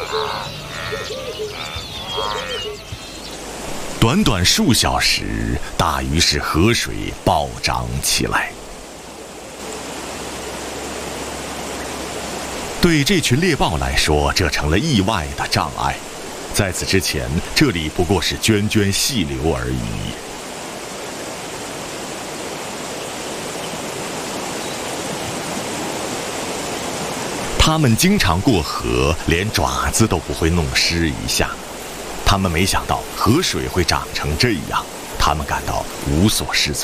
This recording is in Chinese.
短短数小时，大鱼使河水暴涨起来。对这群猎豹来说，这成了意外的障碍。在此之前，这里不过是涓涓细流而已。他们经常过河，连爪子都不会弄湿一下。他们没想到河水会涨成这样，他们感到无所适从。